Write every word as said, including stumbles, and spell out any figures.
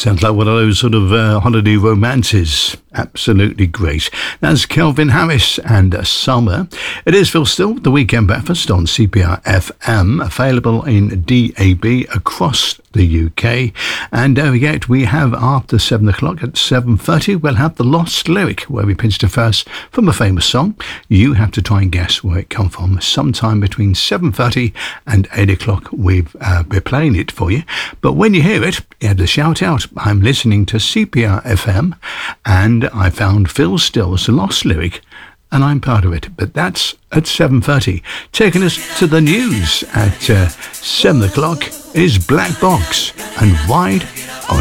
Sounds like one of those sort of uh, holiday romances. Absolutely great. That's Kelvin Harris and uh, Summer. It is Phil Still, the Weekend Breakfast on C P R F M, available in D A B across the U K. And don't forget, we have after seven o'clock at seven thirty, we'll have The Lost Lyric, where we pitched a verse from a famous song. You have to try and guess where it come from. Sometime between seven thirty and eight o'clock, we've, uh, we're playing it for you. But when you hear it, you have to shout out, I'm listening to C P R F M, and I found Phil Still's The Lost Lyric, and I'm part of it. But that's at seven thirty. Taking us to the news at uh, seven o'clock is Black Box and Wide on